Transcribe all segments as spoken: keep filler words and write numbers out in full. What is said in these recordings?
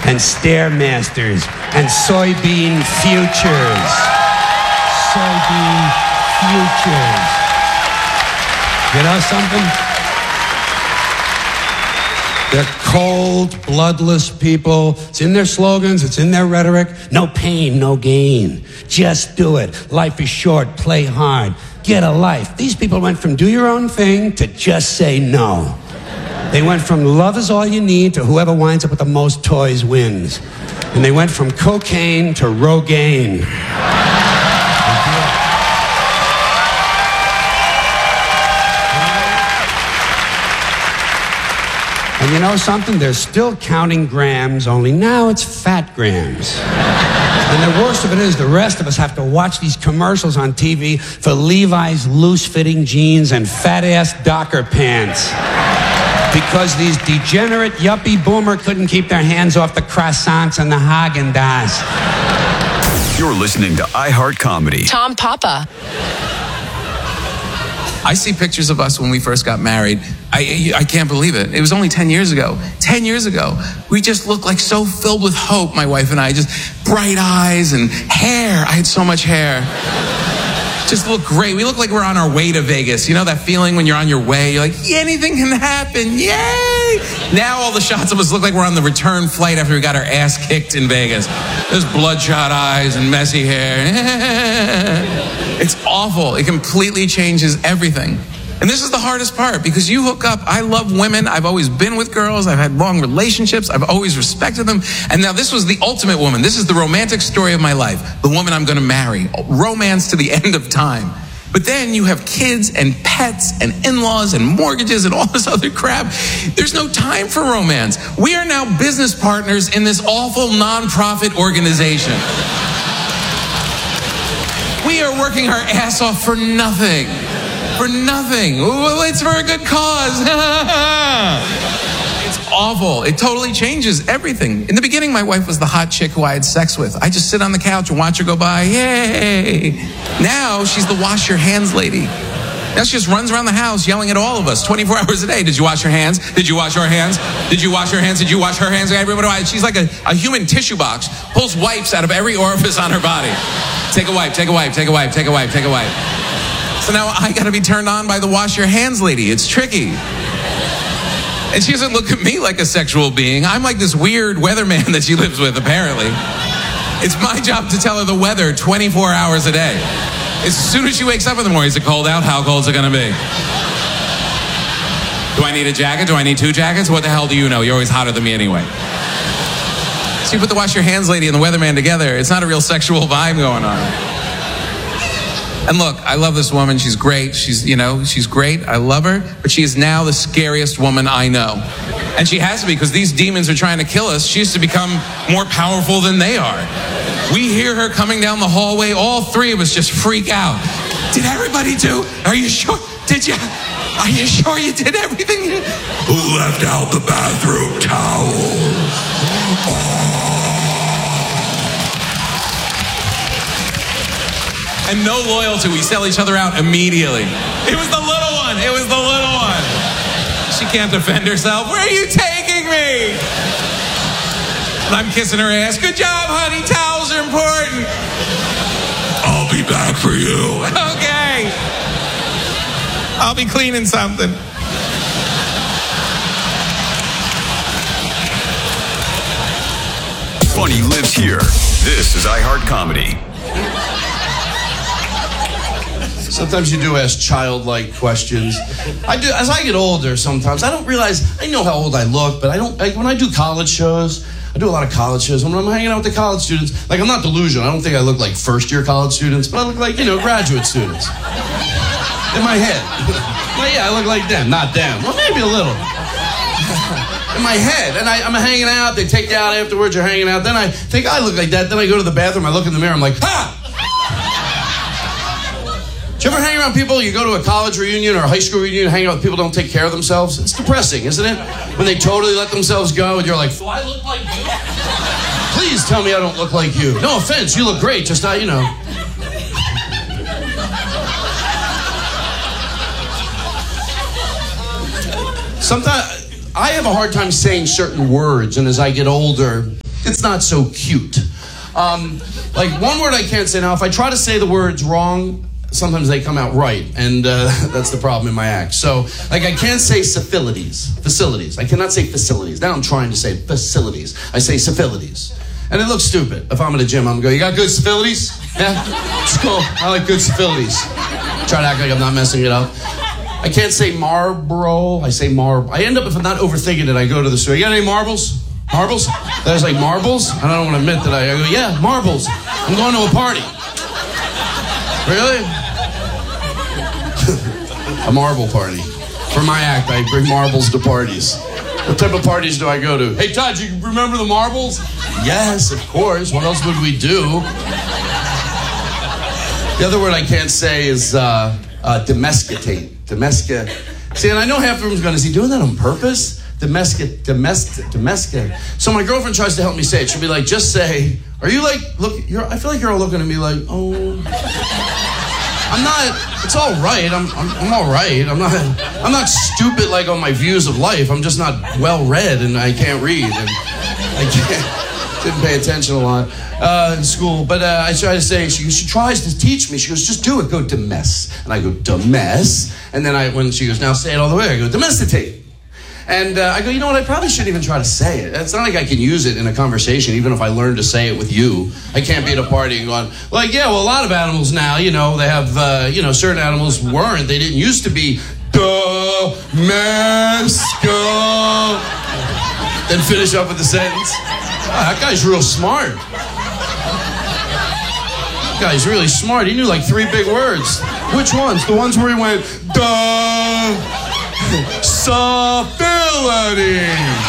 and Stairmasters and soybean futures. Soybean futures. You know something? They're cold, bloodless people. It's in their slogans. It's in their rhetoric. No pain, no gain. Just do it. Life is short. Play hard. Get a life. These people went from do your own thing to just say no. They went from love is all you need to whoever winds up with the most toys wins. And they went from cocaine to Rogaine. And you know something? They're still counting grams, only now it's fat grams. And the worst of it is the rest of us have to watch these commercials on T V for Levi's loose-fitting jeans and fat-ass Docker pants. Because these degenerate yuppie boomer couldn't keep their hands off the croissants and the Haagen-Dazs. You're listening to iHeart Comedy. Tom Papa. I see pictures of us when we first got married. I, I can't believe it. It was only ten years ago. ten years ago. We just looked like so filled with hope, my wife and I. Just bright eyes and hair. I had so much hair. Just looked great. We looked like we're on our way to Vegas. You know that feeling when you're on your way? You're like, anything can happen. Yay! Now all the shots of us look like we're on the return flight after we got our ass kicked in Vegas. There's bloodshot eyes and messy hair. It's awful. It completely changes everything. And this is the hardest part because you hook up. I love women. I've always been with girls. I've had long relationships. I've always respected them. And now this was the ultimate woman. This is the romantic story of my life. The woman I'm going to marry. Romance to the end of time. But then you have kids and pets and in-laws and mortgages and all this other crap. There's no time for romance. We are now business partners in this awful nonprofit organization. We are working our ass off for nothing. For nothing. Well, it's for a good cause. It's awful. It totally changes everything. In the beginning, my wife was the hot chick who I had sex with. I just sit on the couch and watch her go by. Yay! Now she's the wash your hands lady. Now she just runs around the house yelling at all of us twenty-four hours a day. Did you wash your hands? Did you wash your hands? Did you wash your hands? Did you wash her hands? Everybody, she's like a, a human tissue box. Pulls wipes out of every orifice on her body. Take a wipe, take a wipe, take a wipe, take a wipe, take a wipe. So now I got to be turned on by the wash your hands lady. It's tricky. And she doesn't look at me like a sexual being. I'm like this weird weatherman that she lives with, apparently. It's my job to tell her the weather twenty-four hours a day. As soon as she wakes up in the morning, is it cold out? How cold is it going to be? Do I need a jacket? Do I need two jackets? What the hell do you know? You're always hotter than me anyway. So you put the wash your hands lady and the weatherman together. It's not a real sexual vibe going on. And look, I love this woman. She's great. She's, you know, she's great. I love her. But she is now the scariest woman I know. And she has to be because these demons are trying to kill us. She has to become more powerful than they are. We hear her coming down the hallway. All three of us just freak out. Did everybody do? Are you sure? Did you? Are you sure you did everything? Who left out the bathroom towels? Oh. And no loyalty. We sell each other out immediately. It was the little one. It was the little one. She can't defend herself. Where are you taking me? And I'm kissing her ass. Good job, honey. Towels are important. I'll be back for you. Okay. I'll be cleaning something. Funny lives here. This is iHeart Comedy. Sometimes you do ask childlike questions. I do. As I get older, sometimes I don't realize. I know how old I look, but I don't. Like, when I do college shows, I do a lot of college shows. When I'm hanging out with the college students, like I'm not delusional. I don't think I look like first year college students, but I look like you know graduate students. In my head, well, yeah, I look like them, not them. Well, maybe a little. In my head, and I, I'm hanging out. They take you out afterwards. You're hanging out. Then I think I look like that. Then I go to the bathroom. I look in the mirror. I'm like, ha! Do you ever hang around people, you go to a college reunion or a high school reunion, hang out with people who don't take care of themselves? It's depressing, isn't it? When they totally let themselves go and you're like, do I look like you? Please tell me I don't look like you. No offense, you look great, just not, you know. Sometimes I have a hard time saying certain words, and as I get older, it's not so cute. Um, like one word I can't say now, if I try to say the words wrong, sometimes they come out right, and uh, that's the problem in my act. So, like, I can't say facilities. Facilities. I cannot say facilities. Now I'm trying to say facilities. I say facilities. And it looks stupid. If I'm at a gym, I'm going to go, you got good facilities? Yeah? It's cool. I like good facilities. Try to act like I'm not messing it up. I can't say Marlboro. I say Mar. I end up, if I'm not overthinking it, I go to the store. You got any marbles? Marbles? I was like, marbles? I don't want to admit that I, I go, yeah, marbles. I'm going to a party. Really? A marble party. For my act, I bring marbles to parties. What type of parties do I go to? Hey, Todd, you remember the marbles? Yes, of course. What else would we do? The other word I can't say is uh, uh, domesticate. Domesticate. See, and I know half of them is going, is he doing that on purpose? Domestic, domestic, domestic. So my girlfriend tries to help me say it. She'll be like, just say, are you like, look, you're, I feel like you're all looking at me like, oh. I'm not, it's all right. I'm, I'm, I'm all right. I'm not, I'm not stupid like on my views of life. I'm just not well read and I can't read. And I can't, didn't pay attention a lot uh, in school. But uh, I try to say, she, she tries to teach me. She goes, just do it. Go domess. And I go, domess. And then I, when she goes, now say it all the way, I go, domesticate. And uh, I go, you know what, I probably shouldn't even try to say it. It's not like I can use it in a conversation, even if I learn to say it with you. I can't be at a party and going, like, yeah, well, a lot of animals now, you know, they have, uh, you know, certain animals weren't. They didn't used to be domestic. Then finish up with the sentence. Oh, that guy's real smart. That guy's really smart. He knew like three big words. Which ones? The ones where he went, duh. Facilities.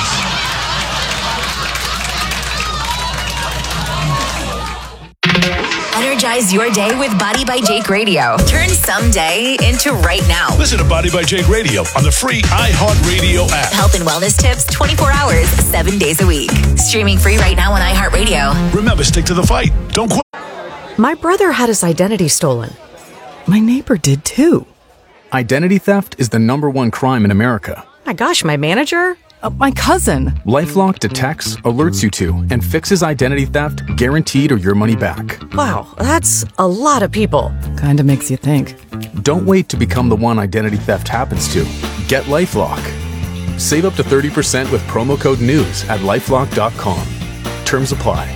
Energize your day with Body by Jake Radio. Turn someday into right now. Listen to Body by Jake Radio on the free iHeartRadio app. Health and wellness tips twenty-four hours, seven days a week. Streaming free right now on iHeartRadio. Remember, stick to the fight. Don't quit. My brother had his identity stolen. My neighbor did too. Identity theft is the number one crime in America. My gosh, my manager? Uh, my cousin. LifeLock detects, alerts you to, and fixes identity theft guaranteed or your money back. Wow, that's a lot of people. Kinda makes you think. Don't wait to become the one identity theft happens to. Get LifeLock. Save up to thirty percent with promo code NEWS at lifelock dot com. Terms apply.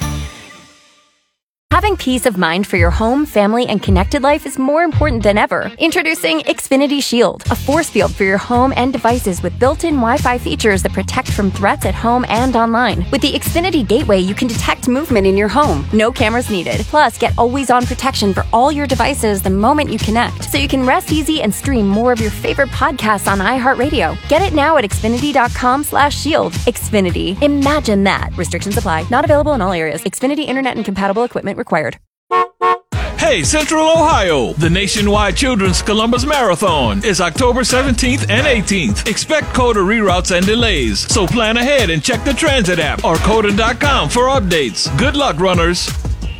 Having peace of mind for your home, family, and connected life is more important than ever. Introducing Xfinity Shield, a force field for your home and devices with built-in Wi-Fi features that protect from threats at home and online. With the Xfinity Gateway, you can detect movement in your home. No cameras needed. Plus, get always-on protection for all your devices the moment you connect, so you can rest easy and stream more of your favorite podcasts on iHeartRadio. Get it now at Xfinity.com slash shield. Xfinity. Imagine that. Restrictions apply. Not available in all areas. Xfinity Internet and compatible equipment required. Hey, Central Ohio! The nationwide Children's Columbus Marathon is October seventeenth and eighteenth. Expect COTA reroutes and delays, so plan ahead and check the transit app or COTA dot com for updates. Good luck, runners!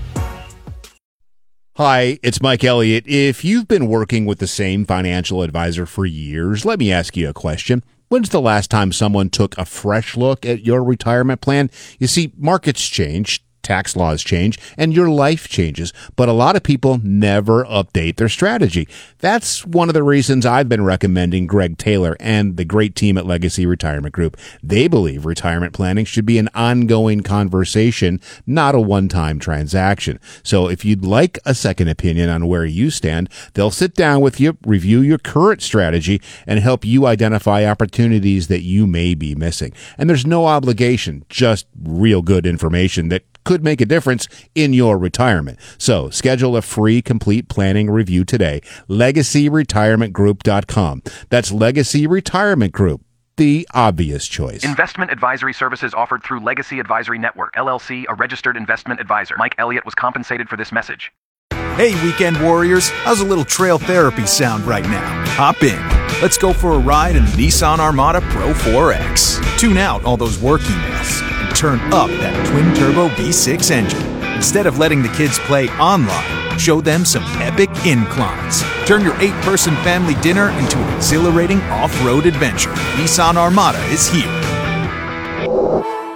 Hi, it's Mike Elliott. If you've been working with the same financial advisor for years, let me ask you a question. When's the last time someone took a fresh look at your retirement plan? You see, markets change, tax laws change, and your life changes, but a lot of people never update their strategy. That's one of the reasons I've been recommending Greg Taylor and the great team at Legacy Retirement Group. They believe retirement planning should be an ongoing conversation, not a one-time transaction. So if you'd like a second opinion on where you stand, they'll sit down with you, review your current strategy, and help you identify opportunities that you may be missing. And there's no obligation, just real good information that could make a difference in your retirement. So schedule a free complete planning review today. legacy retirement group dot com. That's Legacy Retirement Group, the obvious choice. Investment advisory services offered through Legacy Advisory Network, L L C, a registered investment advisor. Mike Elliott was compensated for this message. Hey, weekend warriors. How's a little trail therapy sound right now? Hop in. Let's go for a ride in the Nissan Armada Pro four X. Tune out all those work emails and turn up that twin-turbo V six engine. Instead of letting the kids play online, show them some epic inclines. Turn your eight-person family dinner into an exhilarating off-road adventure. Nissan Armada is here.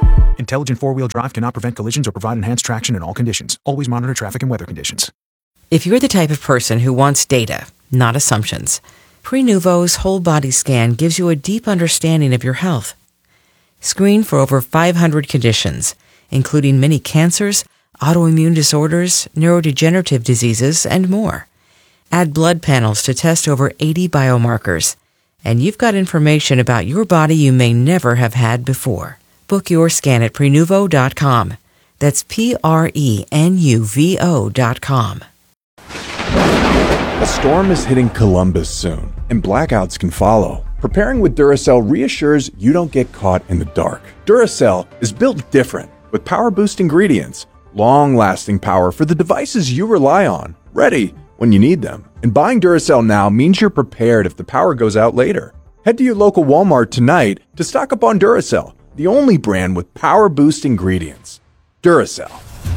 Intelligent four-wheel drive cannot prevent collisions or provide enhanced traction in all conditions. Always monitor traffic and weather conditions. If you're the type of person who wants data, not assumptions, Prenuvo's whole body scan gives you a deep understanding of your health. Screen for over five hundred conditions, including many cancers, autoimmune disorders, neurodegenerative diseases, and more. Add blood panels to test over eighty biomarkers, and you've got information about your body you may never have had before. Book your scan at Prenuvo dot com. That's P R E N U V O dot com. A storm is hitting Columbus soon, and blackouts can follow. Preparing with Duracell reassures you don't get caught in the dark. Duracell is built different, with power boost ingredients, long-lasting power for the devices you rely on, ready when you need them. And buying Duracell now means you're prepared if the power goes out later. Head to your local Walmart tonight to stock up on Duracell, the only brand with power boost ingredients. Duracell.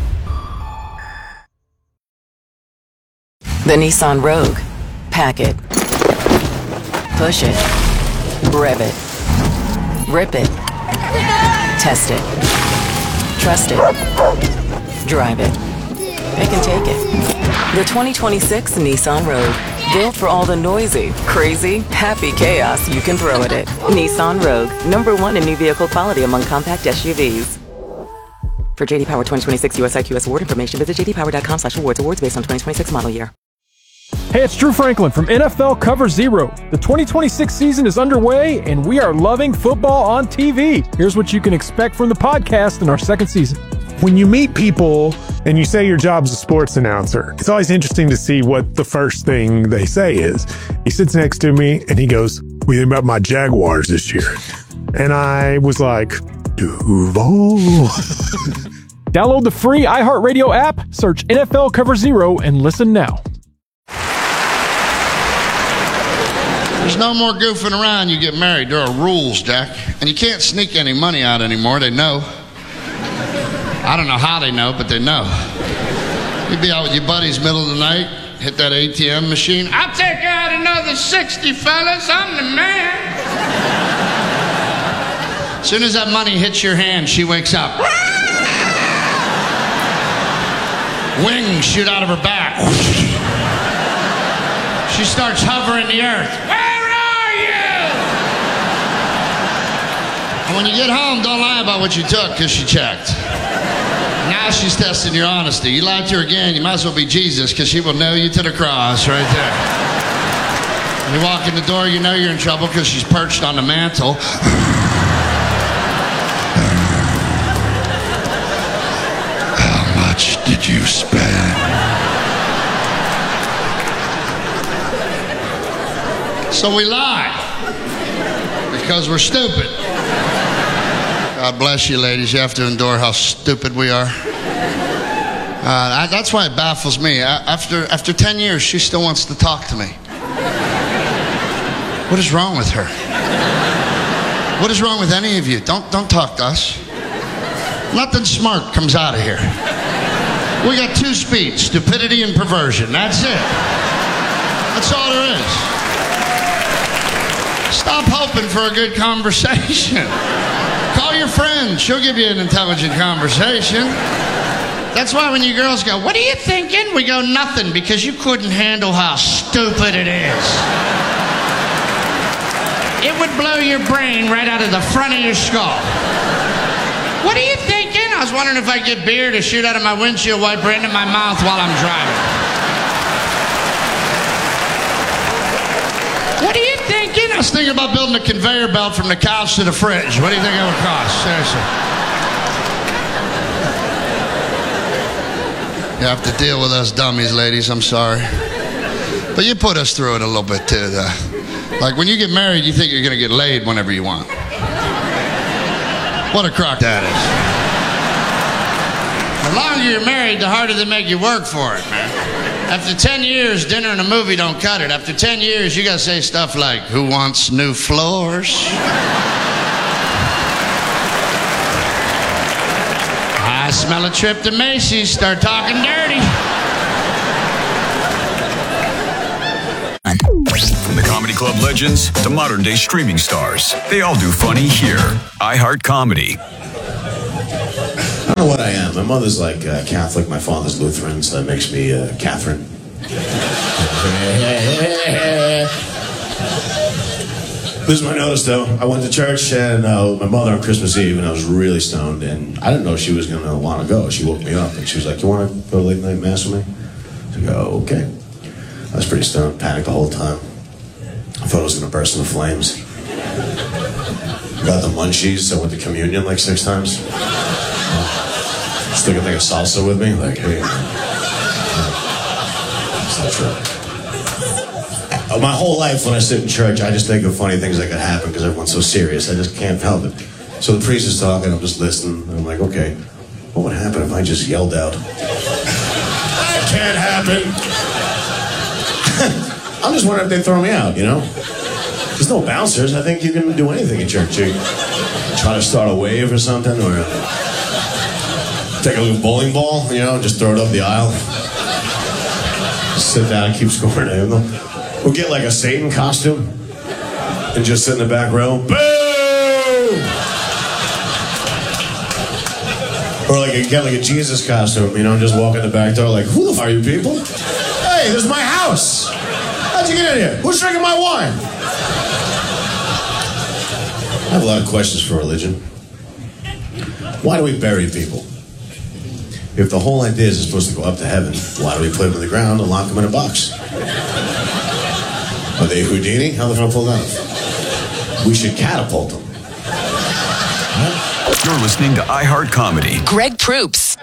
The Nissan Rogue. Pack it. Push it. Rev it. Rip it. Test it. Trust it. Drive it. It can take it. The twenty twenty-six Nissan Rogue. Built for all the noisy, crazy, happy chaos you can throw at it. Nissan Rogue. Number one in new vehicle quality among compact S U Vs. For J D Power twenty twenty-six U S I Q S award information, visit j d power dot com slash awards. Awards based on twenty twenty-six model year. Hey, it's Drew Franklin from N F L Cover Zero. The twenty twenty-six season is underway, and we are loving football on T V. Here's what you can expect from the podcast in our second season. When you meet people and you say your job's a sports announcer, it's always interesting to see what the first thing they say is. He sits next to me and he goes, "What do you think about my Jaguars this year?" And I was like, Duval. Download the free iHeartRadio app, search N F L Cover Zero, and listen now. There's no more goofing around. You get married. There are rules, Jack. And you can't sneak any money out anymore. They know. I don't know how they know, but they know. You'd be out with your buddies middle of the night, hit that A T M machine. I'll take out another sixty, fellas. I'm the man. As soon as that money hits your hand, she wakes up. Wings shoot out of her back. She starts hovering the earth. Where are you? And when you get home, don't lie about what you took, because she checked. Now she's testing your honesty. You lied to her again, you might as well be Jesus, because she will nail you to the cross right there. When you walk in the door, you know you're in trouble because she's perched on the mantle. How much did you spend? So we lie because we're stupid. God bless you, ladies. You have to endure how stupid we are. Uh, I, that's why it baffles me. I, after after ten years, she still wants to talk to me. What is wrong with her? What is wrong with any of you? Don't don't talk to us. Nothing smart comes out of here. We got two speeds: stupidity and perversion. That's it. That's all there is. Stop hoping for a good conversation. Call your friend. She'll give you an intelligent conversation. That's why when you girls go, "What are you thinking?" we go, "Nothing," because you couldn't handle how stupid it is. It would blow your brain right out of the front of your skull. What are you thinking? I was wondering if I could get beer to shoot out of my windshield wiper into my mouth while I'm driving. What are you thinking? I was thinking about building a conveyor belt from the couch to the fridge. What do you think it would cost? Seriously. You have to deal with us dummies, ladies. I'm sorry. But you put us through it a little bit, too, though. Like, when you get married, you think you're going to get laid whenever you want. What a crock that is. The longer you're married, the harder they make you work for it, man. After ten years, dinner and a movie don't cut it. After ten years, you gotta say stuff like, "Who wants new floors?" "I smell a trip to Macy's." Start talking dirty. From the Comedy Club legends to modern-day streaming stars, they all do funny here. iHeart Comedy. don't know what I am. My mother's like uh, Catholic, my father's Lutheran, so that makes me uh, Catherine. This is my notice, though. I went to church and uh, my mother on Christmas Eve, and I was really stoned, and I didn't know she was going to want to go. She woke me up, and she was like, you want to go to late night mass with me? I go, okay. I was pretty stoned, panicked the whole time. I thought I was going to burst into flames. Got the munchies, so I went to communion like six times. Still got like a salsa with me, like, hey. It's not true. My whole life when I sit in church, I just think of funny things that could happen because everyone's so serious. I just can't help it. So the priest is talking, I'm just listening, and I'm like, okay, what would happen if I just yelled out? That can't happen. I'm just wondering if they throw me out, you know? There's no bouncers. I think you can do anything in church. You try to start a wave or something, or take a little bowling ball, you know, just throw it up the aisle. Just sit down and keep scoring. We'll get like a Satan costume and just sit in the back row. Boo! Or like a, get like a Jesus costume, you know, and just walk in the back door like, who the fuck are you people? Hey, this is my house. How'd you get in here? Who's drinking my wine? I have a lot of questions for religion. Why do we bury people? If the whole idea is it's supposed to go up to heaven, why do we put them in the ground and lock them in a box? Are they Houdini? How the fuck pull that off? We should catapult them. You're listening to iHeart Comedy. Greg Proops.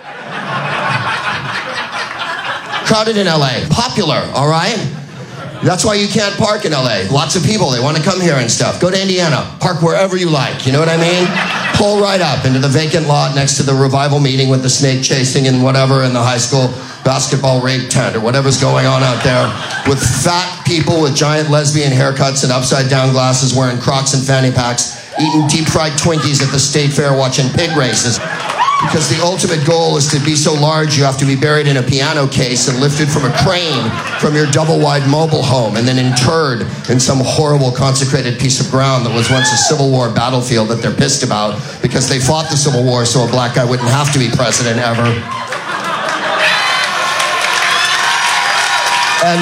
Crowded in L A. Popular, all right? That's why you can't park in L A. Lots of people, they want to come here and stuff. Go to Indiana. Park wherever you like. You know what I mean? Pull right up into the vacant lot next to the revival meeting with the snake chasing and whatever in the high school basketball rape tent or whatever's going on out there with fat people with giant lesbian haircuts and upside down glasses wearing Crocs and fanny packs eating deep fried Twinkies at the state fair watching pig races. Because the ultimate goal is to be so large you have to be buried in a piano case and lifted from a crane from your double-wide mobile home and then interred in some horrible consecrated piece of ground that was once a Civil War battlefield that they're pissed about because they fought the Civil War so a black guy wouldn't have to be president ever. And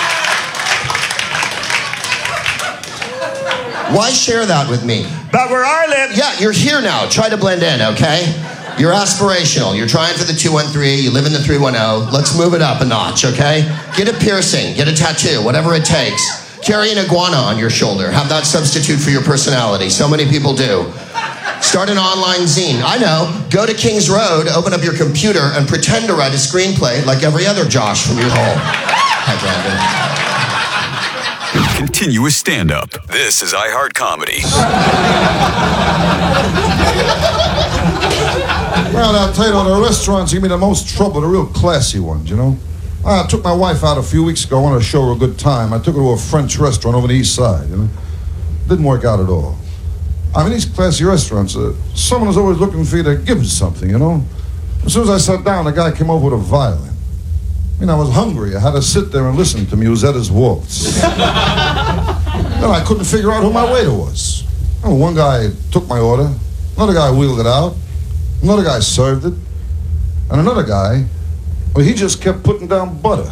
why share that with me? But where I live, yeah, you're here now. Try to blend in, okay? You're aspirational. You're trying for the two one three. You live in the three one zero. Let's move it up a notch, okay? Get a piercing. Get a tattoo. Whatever it takes. Carry an iguana on your shoulder. Have that substitute for your personality. So many people do. Start an online zine. I know. Go to Kings Road, open up your computer, and pretend to write a screenplay like every other Josh from your home. Hi, Brandon. Continuous stand-up. This is iHeart Comedy. Well, I'll tell you, the restaurants give me the most trouble, the real classy ones, you know? I took my wife out a few weeks ago. I wanted to show her a good time. I took her to a French restaurant over the east side, you know? Didn't work out at all. I mean, these classy restaurants, uh, someone is always looking for you to give them something, you know? As soon as I sat down, the guy came over with a violin. I mean, I was hungry. I had to sit there and listen to Musetta's waltz. Then I couldn't figure out who my waiter was. Well, one guy took my order. Another guy wheeled it out. Another guy served it. And another guy, well, he just kept putting down butter.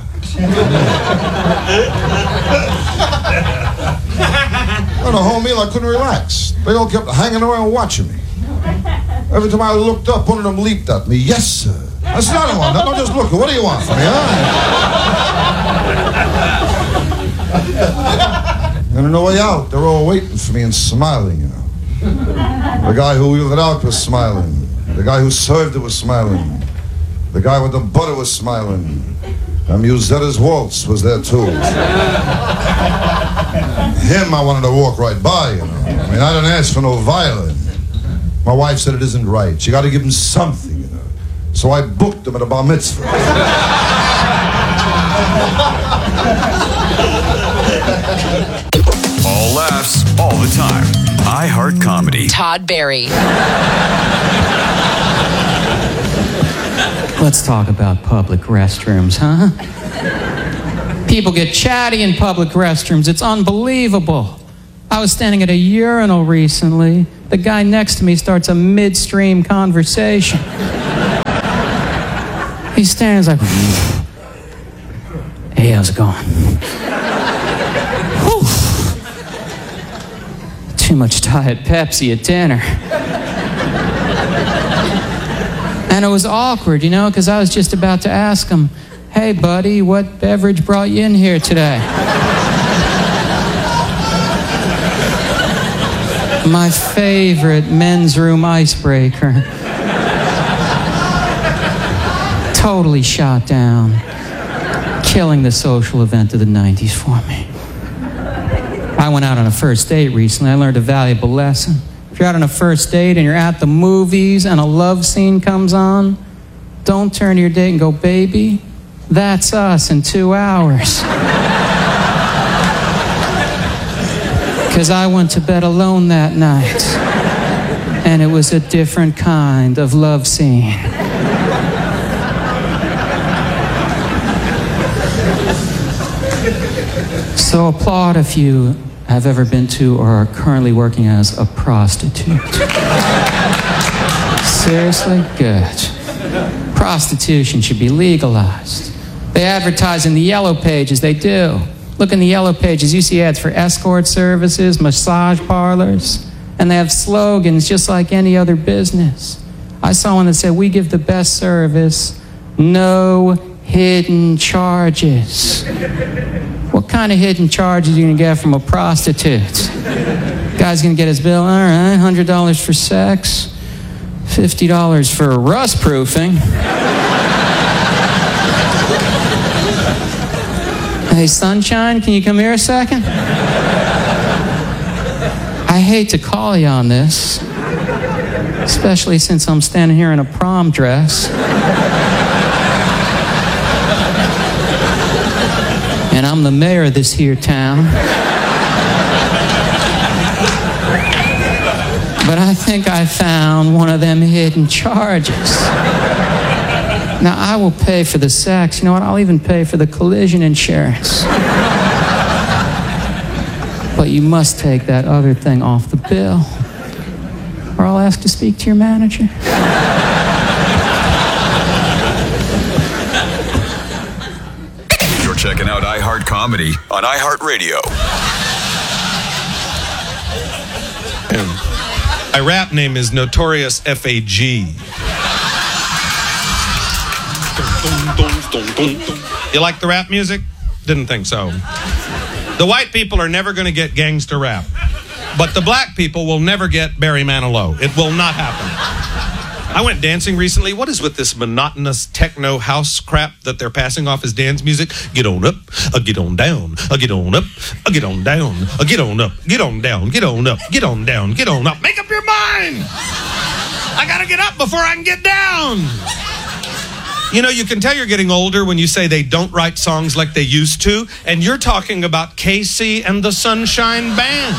On the whole meal, I couldn't relax. They all kept hanging around watching me. Every time I looked up, one of them leaped at me. Yes, sir. That's another one. No, just look. What do you want from me, huh? And on the way out, they're all waiting for me and smiling, you know. The guy who wheeled it out was smiling. The guy who served it was smiling. The guy with the butter was smiling. And Musetta's waltz was there, too. Him, I wanted to walk right by, you know. I mean, I didn't ask for no violin. My wife said it isn't right. You got to give him something, you know. So I booked him at a bar mitzvah. All laughs, all the time. iHeart Comedy. Todd Barry. Let's talk about public restrooms, huh? People get chatty in public restrooms. It's unbelievable. I was standing at a urinal recently. The guy next to me starts a midstream conversation. he's staring, he's like, hey, how's it going? Whew. Too much Diet Pepsi at dinner. And it was awkward, you know, because I was just about to ask him, hey, buddy, what beverage brought you in here today? My favorite men's room icebreaker. Totally shot down, killing the social event of the nineties for me. I went out on a first date recently. I learned a valuable lesson. If you're out on a first date and you're at the movies and a love scene comes on, don't turn to your date and go, baby, that's us in two hours. Because I went to bed alone that night, and it was a different kind of love scene. So applaud if you have ever been to or are currently working as a prostitute. Seriously? Good. Prostitution should be legalized. They advertise in the yellow pages, they do. Look in the yellow pages, you see ads for escort services, massage parlors, and they have slogans just like any other business. I saw one that said, we give the best service, no hidden charges. What kind of hidden charges are you going to get from a prostitute? Guy's going to get his bill, all right, one hundred dollars for sex, fifty dollars for rust proofing. Hey, Sunshine, can you come here a second? I hate to call you on this, especially since I'm standing here in a prom dress. And I'm the mayor of this here town. But I think I found one of them hidden charges. Now, I will pay for the sex. You know what? I'll even pay for the collision insurance. But you must take that other thing off the bill, or I'll ask to speak to your manager. You're checking out iHeart Comedy on iHeartRadio. My rap name is Notorious F A G. You like the rap music? Didn't think so. The white people are never going to get gangster rap, but the black people will never get Barry Manilow. It will not happen. I went dancing recently. What is with this monotonous techno house crap that they're passing off as dance music? Get on up, uh, get on down, uh, get on up, uh, get on down, uh, get on up, get on down, get on up, get on down, get on up. Make up your mind! I gotta get up before I can get down! You know, you can tell you're getting older when you say they don't write songs like they used to, and you're talking about Casey and the Sunshine Band.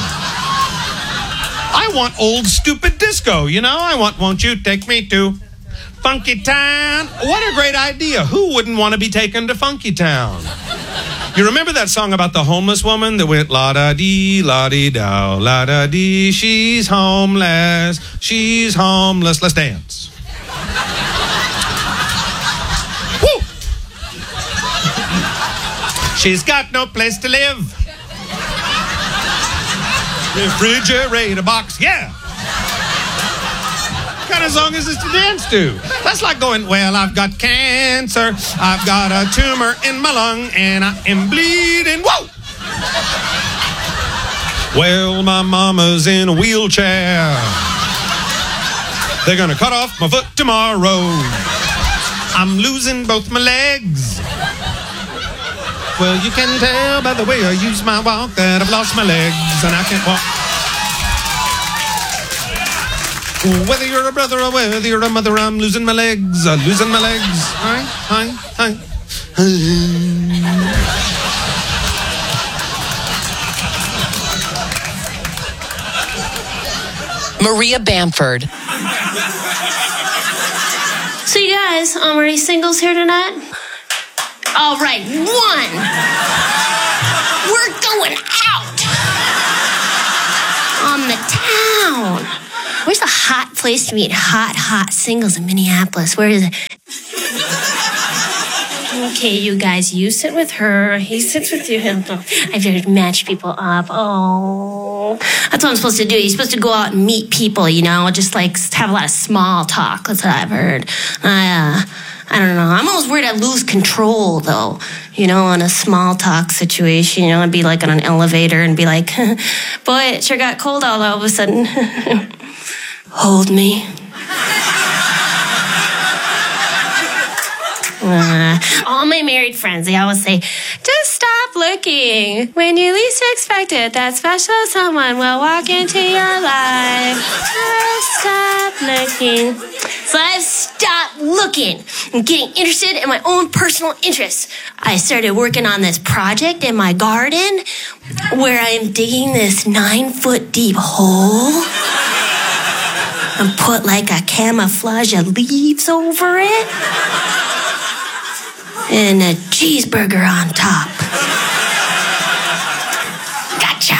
I want old stupid disco, you know? I want Won't You Take Me to Funky Town? What a great idea. Who wouldn't want to be taken to Funky Town? You remember that song about the homeless woman that went la-da-dee, la-dee-dow, la-da-dee, she's homeless, she's homeless. Let's dance. She's got no place to live. Refrigerator box, yeah. What kind of song is this to dance to? That's like going, well, I've got cancer, I've got a tumor in my lung, and I am bleeding. Whoa! Well, my mama's in a wheelchair. They're gonna cut off my foot tomorrow. I'm losing both my legs. Well, you can tell by the way I use my walk that I've lost my legs and I can't walk. Whether you're a brother or whether you're a mother, I'm losing my legs. I'm losing my legs. Hi, hi, hi. Maria Bamford. So you guys, um, are any singles here tonight? All right, one. We're going out on the town. Where's a hot place to meet hot, hot singles in Minneapolis? Where is it? Okay, you guys, you sit with her. He sits with you. I have to match people up. Oh, that's what I'm supposed to do. You're supposed to go out and meet people, you know, just like have a lot of small talk. That's what I've heard. I, uh, I don't know. I'm always worried I lose control, though. You know, in a small talk situation, you know, I'd be like on an elevator and be like, boy, it sure got cold all, all of a sudden. Hold me. Uh, all my married friends, they always say, just stop looking. When you least expect it, that special someone will walk into your life. Just stop looking. So I've stopped looking and getting interested in my own personal interests. I started working on this project in my garden where I'm digging this nine foot deep hole and put like a camouflage of leaves over it. And a cheeseburger on top. Gotcha.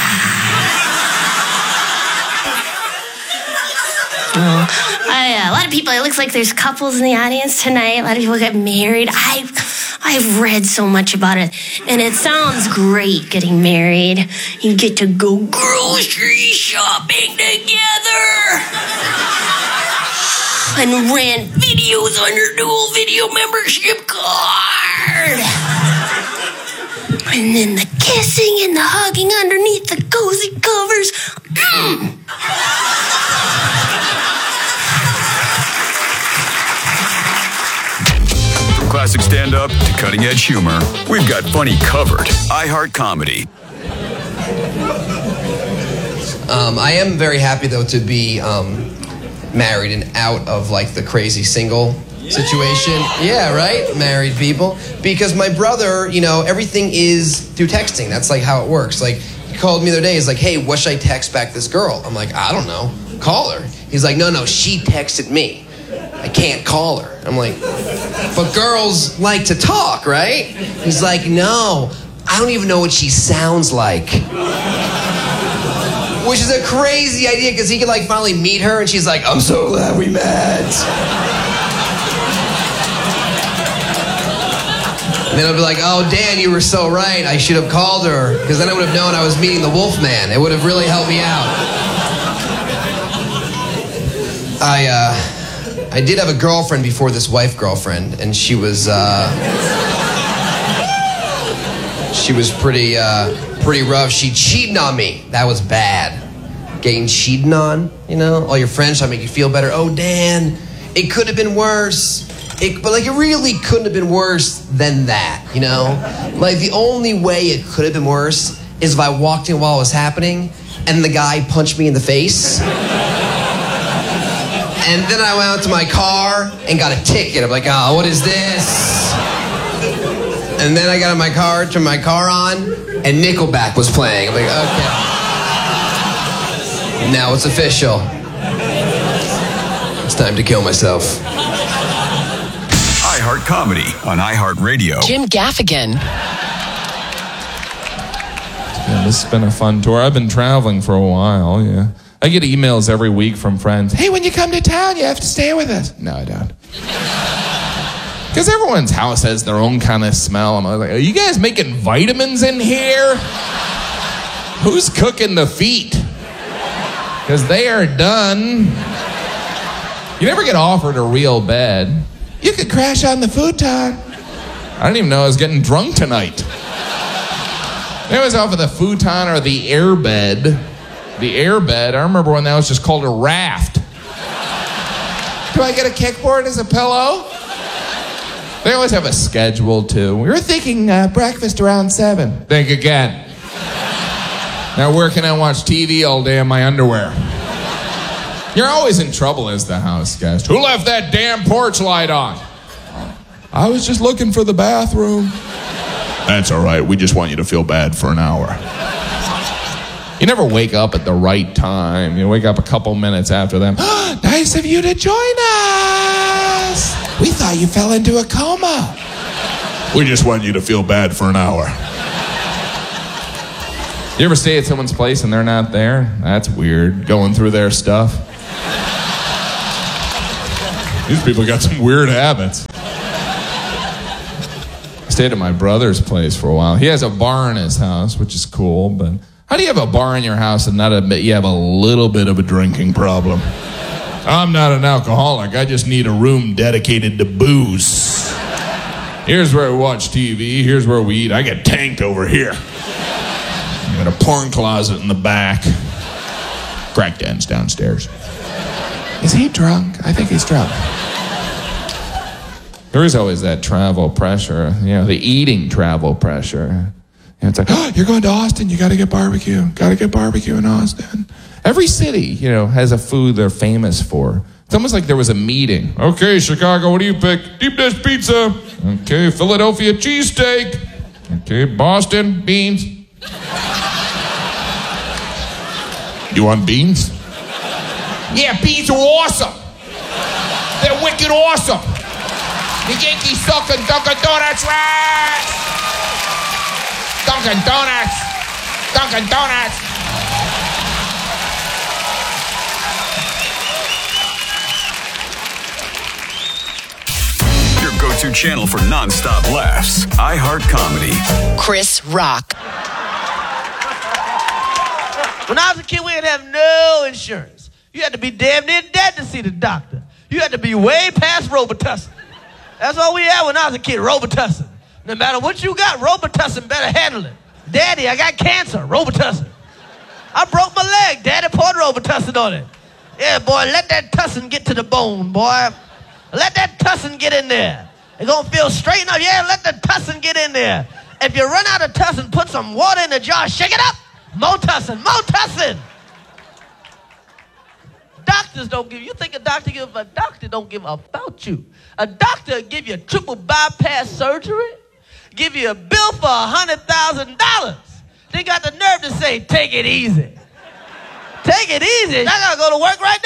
Oh, I, uh, a lot of people, it looks like there's couples in the audience tonight. A lot of people get married. I, I've read so much about it. And it sounds great getting married. You get to go grocery shopping together. And rent videos on your dual video membership card. And then the kissing and the hugging underneath the cozy covers. Mm. From classic stand-up to cutting-edge humor, we've got funny covered. iHeart Comedy. Um, I am very happy, though, to be um, married and out of, like, the crazy single situation. Yeah, right? Married people. Because my brother, you know, everything is through texting. That's, like, how it works. Like, he called me the other day. He's like, hey, what should I text back this girl? I'm like, I don't know. Call her. He's like, no, no, she texted me. I can't call her. I'm like, but girls like to talk, right? He's like, no, I don't even know what she sounds like. Which is a crazy idea because he could like finally meet her and she's like, I'm so glad we met. And then I'll be like, oh, Dan, you were so right. I should have called her because then I would have known I was meeting the Wolfman. It would have really helped me out. I, uh... I did have a girlfriend before this wife girlfriend, and she was, uh... she was pretty, uh, pretty rough. She cheated on me. That was bad. Getting cheated on, you know? All your friends try to make you feel better. Oh, Dan, it could have been worse. It, but, like, it really couldn't have been worse than that, you know? Like, the only way it could have been worse is if I walked in while it was happening, and the guy punched me in the face. And then I went out to my car and got a ticket. I'm like, oh, what is this? And then I got in my car, turned my car on, and Nickelback was playing. I'm like, okay. Now it's official. It's time to kill myself. iHeart Comedy on iHeartRadio. Jim Gaffigan. Yeah, this has been a fun tour. I've been traveling for a while, yeah. I get emails every week from friends. Hey, when you come to town, you have to stay with us. No, I don't. Because everyone's house has their own kind of smell. I'm like, are you guys making vitamins in here? Who's cooking the feet? Because they are done. You never get offered a real bed. You could crash on the futon. I didn't even know I was getting drunk tonight. They always offer the futon or the air bed. The air bed, I remember when that was just called a raft. Do I get a kickboard as a pillow? They always have a schedule, too. We were thinking uh, breakfast around seven. Think again. Now where can I watch T V all day in my underwear? You're always in trouble as the house guest. Who left that damn porch light on? I was just looking for the bathroom. That's all right. We just want you to feel bad for an hour. You never wake up at the right time. You wake up a couple minutes after them. Nice of you to join us. We thought you fell into a coma. We just want you to feel bad for an hour. You ever stay at someone's place and they're not there? That's weird. Going through their stuff. These people got some weird habits. Stayed at my brother's place for a while. He has a bar in his house, which is cool, but how do you have a bar in your house and not admit you have a little bit of a drinking problem? I'm not an alcoholic. I just need a room dedicated to booze. Here's where we watch T V. Here's where we eat. I get tanked over here. Got a porn closet in the back. Crack den's downstairs. Is he drunk? I think he's drunk. There is always that travel pressure, you know, the eating travel pressure. And it's like, oh, you're going to Austin, you got to get barbecue. Got to get barbecue in Austin. Every city, you know, has a food they're famous for. It's almost like there was a meeting. Okay, Chicago, what do you pick? Deep dish pizza. Okay, Philadelphia cheesesteak. Okay, Boston, beans. You want beans? Yeah, beans are awesome. They're wicked awesome. The Yankees suck and Dunkin' Donuts rats. Dunkin' Donuts. Dunkin' Donuts. Your go-to channel for non-stop laughs. iHeart Comedy. Chris Rock. When I was a kid, we didn't have no insurance. You had to be damn near dead to see the doctor. You had to be way past Robitussin. That's all we had when I was a kid, Robitussin. No matter what you got, Robitussin better handle it. Daddy, I got cancer, Robitussin. I broke my leg, Daddy poured Robitussin on it. Yeah, boy, let that tussin get to the bone, boy. Let that tussin get in there. It's gonna feel straight enough. Yeah, let the tussin get in there. If you run out of tussin, put some water in the jar, shake it up. More tussin, more tussin. Doctors don't give, you think a doctor give, a doctor don't give about you. A doctor give you triple bypass surgery, give you a bill for one hundred thousand dollars. They got the nerve to say, take it easy. Take it easy? I gotta go to work right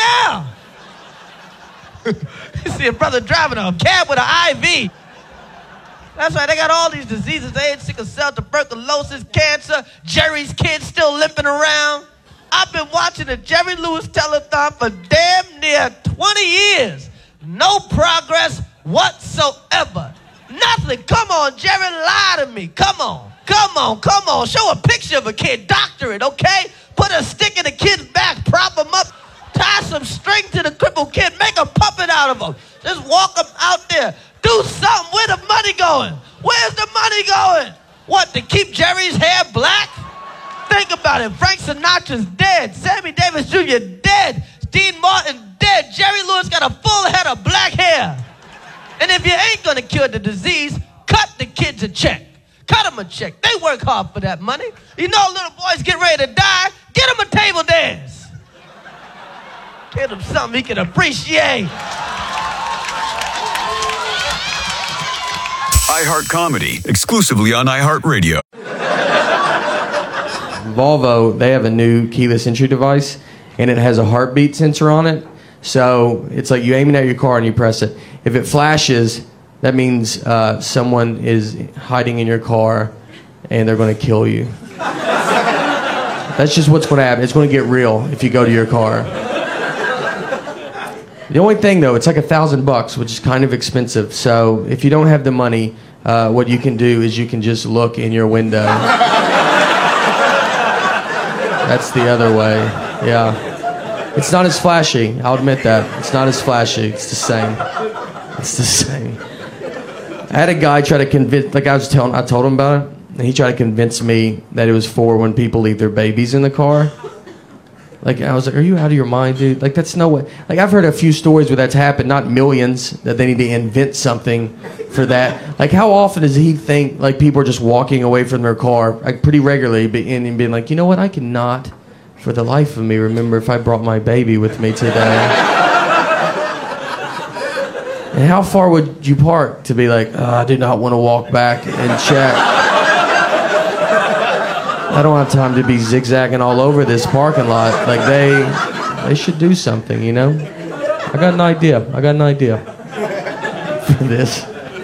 now. You see a brother driving a cab with an I V. That's right, they got all these diseases, AIDS, sickle cell, tuberculosis, cancer, Jerry's kids still limping around. I've been watching the Jerry Lewis telethon for damn near twenty years. No progress whatsoever. Nothing. Come on, Jerry, lie to me. Come on. Come on, come on. Show a picture of a kid. Doctor it, okay? Put a stick in the kid's back. Prop him up. Tie some string to the crippled kid. Make a puppet out of him. Just walk him out there. Do something. Where the money going? Where's the money going? What, to keep Jerry's hair black? Think about it. Frank Sinatra's dead. Sammy Davis Junior dead. Dean Martin dead. Jerry Lewis got a full head of black hair. And if you ain't gonna cure the disease, cut the kids a check. Cut them a check. They work hard for that money. You know little boys get ready to die, get them a table dance. Get him something he can appreciate. iHeart Comedy, exclusively on iHeartRadio. Volvo, they have a new keyless entry device, and it has a heartbeat sensor on it. So it's like you aim it at your car and you press it. If it flashes, that means uh, someone is hiding in your car and they're going to kill you. That's just what's going to happen. It's going to get real if you go to your car. The only thing, though, it's like a thousand bucks, which is kind of expensive. So if you don't have the money, uh, what you can do is you can just look in your window. That's the other way. Yeah. It's not as flashy. I'll admit that. It's not as flashy. It's the same. It's the same. I had a guy try to convince, like I was telling, I told him about it, and he tried to convince me that it was for when people leave their babies in the car. Like, I was like, are you out of your mind, dude? Like, that's no way. Like, I've heard a few stories where that's happened, not millions, that they need to invent something for that. Like, how often does he think, like, people are just walking away from their car, like, pretty regularly, and being like, you know what, I cannot, for the life of me, remember if I brought my baby with me today. And how far would you park to be like, oh, I do not want to walk back and check. I don't have time to be zigzagging all over this parking lot. Like, they they should do something, you know? I got an idea. I got an idea for this.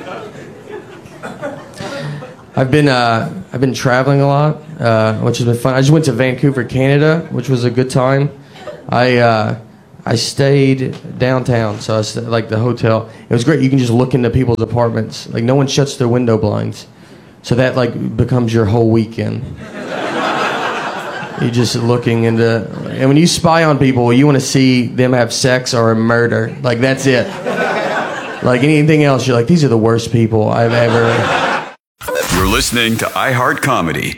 I've been uh, I've been traveling a lot, uh, which has been fun. I just went to Vancouver, Canada, which was a good time. I uh, I stayed downtown, so I was like the hotel. It was great. You can just look into people's apartments. Like, no one shuts their window blinds. So that like becomes your whole weekend. You're just looking into, and when you spy on people, you want to see them have sex or a murder. Like that's it. Like anything else, you're like, these are the worst people I've ever. You're listening to iHeart Comedy.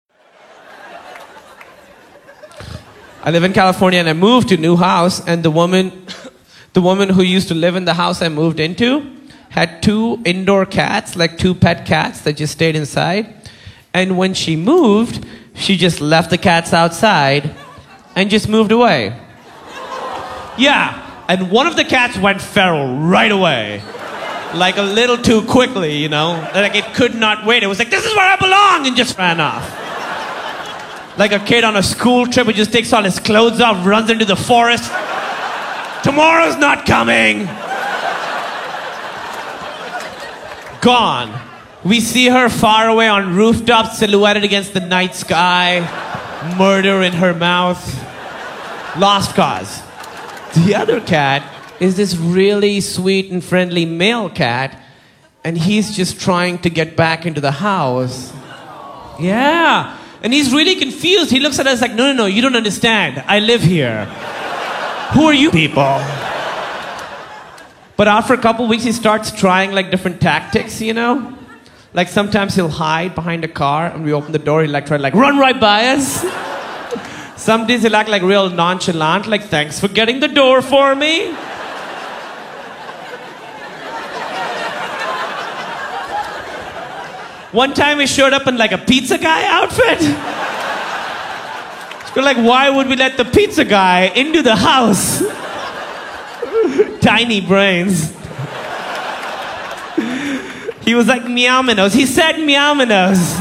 I live in California and I moved to a new house, and the woman, the woman who used to live in the house I moved into had two indoor cats, like two pet cats that just stayed inside. And when she moved, she just left the cats outside and just moved away. Yeah, and one of the cats went feral right away. Like a little too quickly, you know? Like it could not wait. It was like, this is where I belong, and just ran off. Like a kid on a school trip who just takes all his clothes off, runs into the forest. Tomorrow's not coming. Gone. We see her far away on rooftops, silhouetted against the night sky, murder in her mouth. Lost cause. The other cat is this really sweet and friendly male cat, and he's just trying to get back into the house. Yeah. And he's really confused. He looks at us like, no, no, no, you don't understand. I live here. Who are you people? But after a couple weeks, he starts trying like different tactics, you know? Like sometimes he'll hide behind a car, and we open the door, he'll like try to like run right by us. Some days he'll act like real nonchalant, like thanks for getting the door for me. One time he showed up in like a pizza guy outfit. We're like, why would we let the pizza guy into the house? Tiny brains. He was like meow-minnows. He said meow-minnows.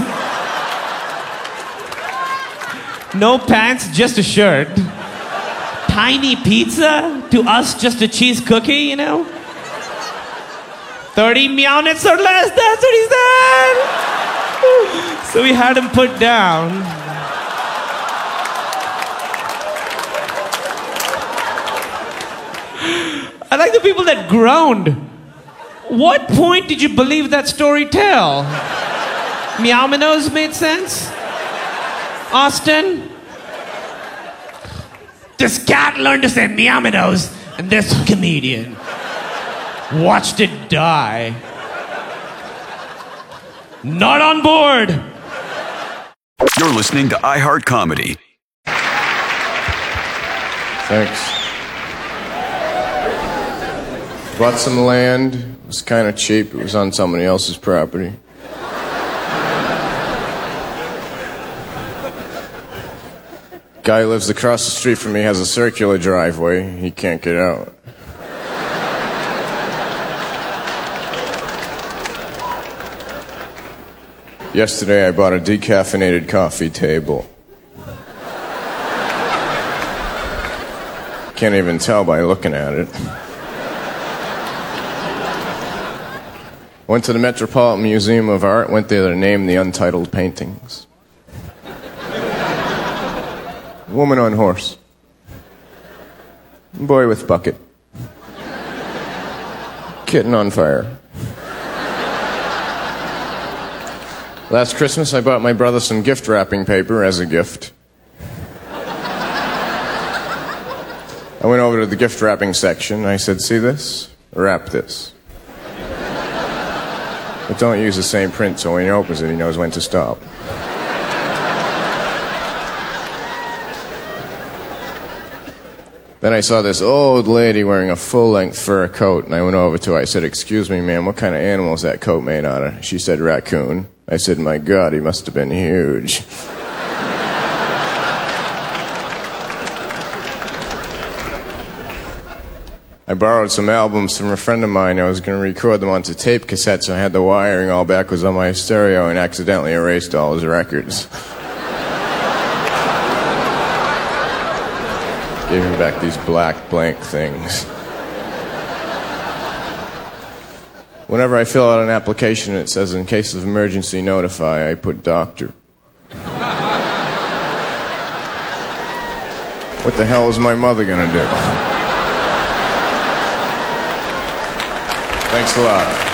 No pants, just a shirt. Tiny pizza? To us, just a cheese cookie, you know? thirty meow-nets or less, that's what he said! So we had him put down. I like the people that groaned. What point did you believe that story tell? Meow-minnows made sense? Austin? This cat learned to say meow-minnows, and this comedian watched it die. Not on board. You're listening to iHeart Comedy. Thanks. Bought some land. It was kind of cheap. It was on somebody else's property. Guy who lives across the street from me has a circular driveway. He can't get out. Yesterday I bought a decaffeinated coffee table. Can't even tell by looking at it. Went to the Metropolitan Museum of Art, went there to name the untitled paintings. Woman on horse. Boy with bucket. Kitten on fire. Last Christmas, I bought my brother some gift wrapping paper as a gift. I went over to the gift wrapping section. I said, see this? Wrap this. But don't use the same print so when he opens it, he knows when to stop. Then I saw this old lady wearing a full-length fur coat, and I went over to her. I said, excuse me, ma'am, what kind of animal is that coat made out of? She said, raccoon. I said, my God, he must have been huge. I borrowed some albums from a friend of mine. I was going to record them onto tape cassette, so I had the wiring all backwards on my stereo and accidentally erased all his records. Gave him back these black blank things. Whenever I fill out an application, it says, in case of emergency, notify. I put doctor. What the hell is my mother going to do? Thanks a lot.